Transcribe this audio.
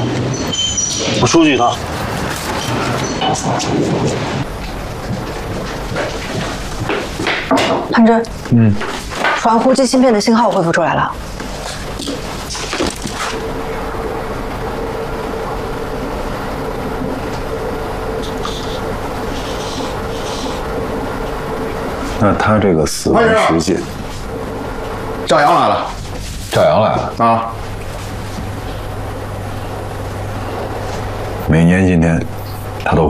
我出去一趟。 韩真，传呼机芯片的信号恢复出来了。 那他这个死亡时间， 赵阳来了， 赵阳来了啊！ 每年今天，他都会。